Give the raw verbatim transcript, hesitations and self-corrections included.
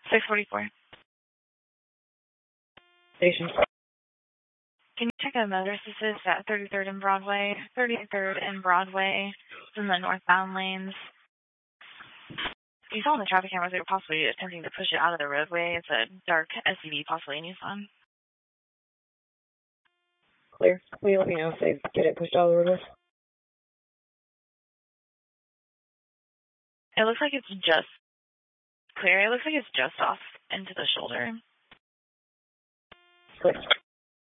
six forty-four. Station. Can you check out notice? This is at thirty-third and Broadway. thirty-third and Broadway in the northbound lanes. You saw on the traffic cameras they were possibly attempting to push it out of the roadway. It's a dark S U V, possibly a Nissan. Clear. Will you let me know if they get it pushed out of the roadway? It looks like it's just clear. It looks like it's just off into the shoulder. Clear.